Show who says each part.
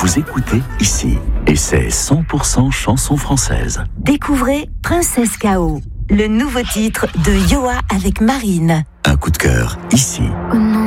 Speaker 1: Vous écoutez ici, et c'est 100% chanson française.
Speaker 2: Découvrez Princesse K.O., le nouveau titre de Yoa avec Marine.
Speaker 1: Un coup de cœur, ici.
Speaker 3: Oh non.